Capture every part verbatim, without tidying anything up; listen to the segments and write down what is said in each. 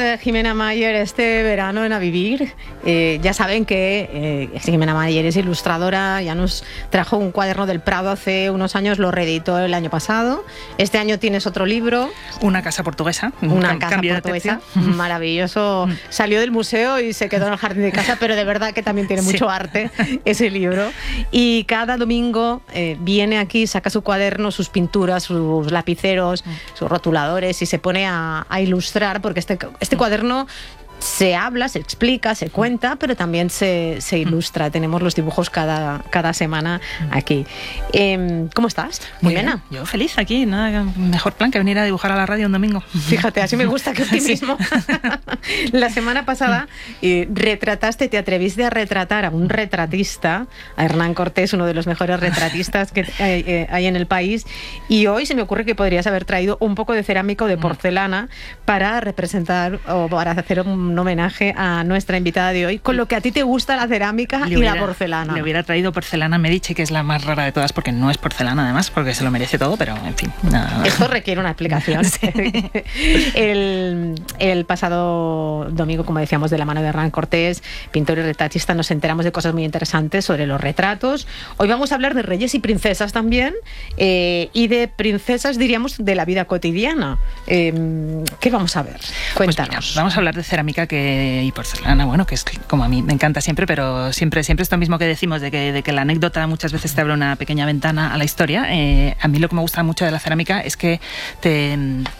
eh, Jimena Mayer este verano en A Vivir. Eh, ya saben que eh, Jimena Mayer es ilustradora, ya nos trajo un cuaderno del Prado hace unos años, lo reeditó el año pasado. Este año tienes otro libro. Una casa portuguesa. Una Cam- casa portuguesa, maravilloso. Salió del museo y se quedó en el jardín de casa, pero de verdad que también tiene mucho sí. arte ese libro. Y cada domingo eh, viene aquí, saca su cuaderno, sus pinturas, sus lapiceros, sus rotuladores y se pone a, a ilustrar, porque este, este cuaderno se habla, se explica, se cuenta, pero también se, se ilustra. Tenemos los dibujos cada, cada semana aquí. Eh, ¿Cómo estás, Jimena? Yo feliz aquí, nada mejor plan que venir a dibujar a la radio un domingo. Fíjate, así me gusta, qué optimismo. Sí. La semana pasada eh, retrataste, te atreviste a retratar a un retratista, a Hernán Cortés, uno de los mejores retratistas que hay, eh, hay en el país, y hoy se me ocurre que podrías haber traído un poco de cerámica o de porcelana para representar o para hacer un un homenaje a nuestra invitada de hoy, con lo que a ti te gusta la cerámica le y hubiera, la porcelana. Le hubiera traído porcelana Medici, que es la más rara de todas, porque no es porcelana además, porque se lo merece todo, pero en fin. Nada. Esto requiere una explicación. Sí. el, el pasado domingo, como decíamos, de la mano de Hernán Cortés, pintor y retratista, nos enteramos de cosas muy interesantes sobre los retratos. Hoy vamos a hablar de reyes y princesas también, eh, y de princesas, diríamos, de la vida cotidiana. Eh, ¿Qué vamos a ver? Cuéntanos. Pues mira, vamos a hablar de cerámica que, y porcelana, bueno, que es como a mí me encanta siempre, pero siempre, siempre esto mismo que decimos de que, de que la anécdota muchas veces te abre una pequeña ventana a la historia. Eh, a mí lo que me gusta mucho de la cerámica es que te,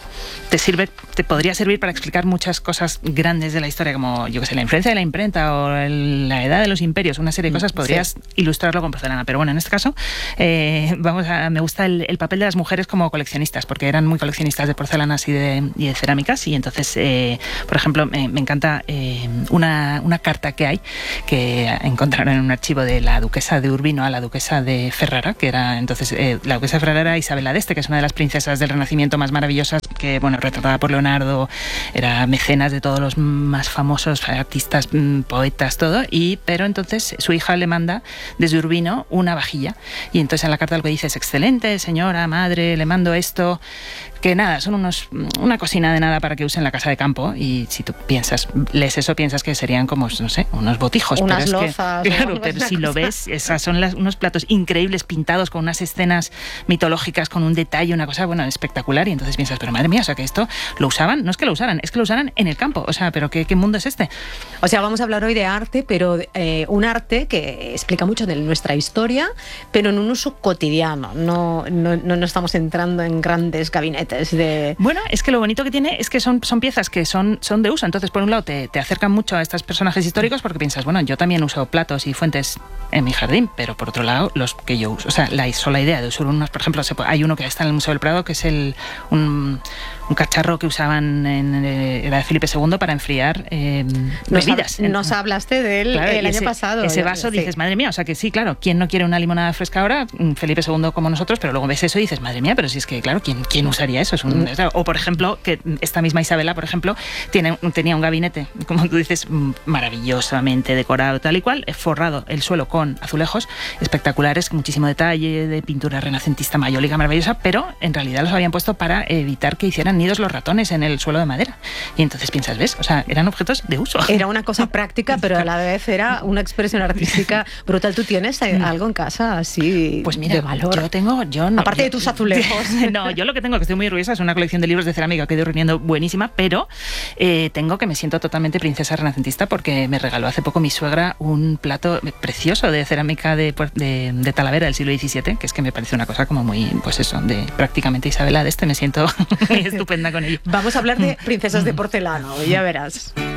te sirve, te podría servir para explicar muchas cosas grandes de la historia, como yo que sé, la influencia de la imprenta o el, la edad de los imperios, una serie de cosas, podrías sí. ilustrarlo con porcelana. Pero bueno, en este caso, eh, vamos a, me gusta el, el papel de las mujeres como coleccionistas, porque eran muy coleccionistas de porcelanas y de, y de cerámicas, y entonces, eh, por ejemplo, me, me encanta eh, una, una carta que hay, que encontraron en un archivo de la duquesa de Urbino a la duquesa de Ferrara, que era entonces, eh, la duquesa de Ferrara era Isabela d'Este, que es una de las princesas del Renacimiento más maravillosas, que, bueno, retratada por Leonardo, era mecenas de todos los más famosos artistas, poetas, todo, y pero entonces su hija le manda desde Urbino una vajilla, y entonces en la carta lo que dice es: excelente señora, madre, le mando esto, que nada, son unos una cocina de nada para que usen la casa de campo, y si tú piensas, lees eso, piensas que serían como, no sé, unos botijos. Unas pero lozas. Es que, claro, pero si cosa. Lo ves, esas son las, unos platos increíbles pintados con unas escenas mitológicas, con un detalle, una cosa, bueno, espectacular, y entonces piensas, pero madre mía, o sea, que esto lo usaban, no es que lo usaran, es que lo usaran en el campo, o sea, pero ¿qué, qué mundo es este? O sea, vamos a hablar hoy de arte, pero eh, un arte que explica mucho de nuestra historia, pero en un uso cotidiano, no, no, no, no estamos entrando en grandes gabinetes de... Bueno, es que lo bonito que tiene es que son, son piezas que son, son de uso, entonces por un lado te, te acercan mucho a estos personajes históricos porque piensas, bueno, yo también uso platos y fuentes en mi jardín, pero por otro lado, los que yo uso, o sea, la sola idea de usar unos, por ejemplo, hay uno que está en el Museo del Prado, que es el un, un cacharro que usaban en, era de Felipe segundo para enfriar eh, nos bebidas. Hab, nos hablaste de él claro, el año ese, pasado. Ese vaso, sí. Dices, madre mía, o sea que sí, claro, ¿quién no quiere una limonada fresca ahora? Felipe segundo como nosotros, pero luego ves eso y dices, madre mía, pero si es que, claro, ¿quién, quién usaría eso? Es un, mm. O por ejemplo, que esta misma Isabela, por ejemplo, tiene, tenía un gabinete, como tú dices, maravillosamente decorado, tal y cual, forrado el suelo con azulejos espectaculares, muchísimo detalle, de pintura renacentista mayólica maravillosa, pero en realidad los habían puesto para evitar que hicieran nidos los ratones en el suelo de madera. Y entonces piensas, ¿ves? O sea, eran objetos de uso. Era una cosa práctica, pero a la vez era una expresión artística brutal. ¿Tú tienes algo en casa así pues mira, de valor? Yo tengo... Yo no, Aparte yo, de tus azulejos. No, yo lo que tengo, que estoy muy orgullosa, es una colección de libros de cerámica que he ido reuniendo buenísima, pero eh, tengo que me siento totalmente princesa renacentista porque me regaló hace poco mi suegra un plato precioso de cerámica de, de, de Talavera del siglo diecisiete, que es que me parece una cosa como muy, pues eso, de prácticamente Isabela d'Este, me siento muy estupenda con ello. Vamos a hablar de princesas de porcelana, ya verás.